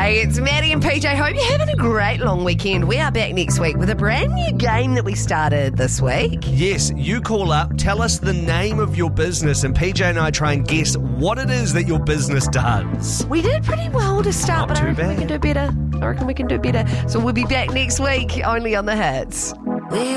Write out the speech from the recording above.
Hey, it's Maddie and PJ. Hope you're having a great long weekend. We are back next week with a brand new game that we started this week. Yes, you call up, tell us the name of your business, and PJ and I try and guess what it is that your business does. We did pretty well to start, but I reckon we can do better. So we'll be back next week, only on the Hits.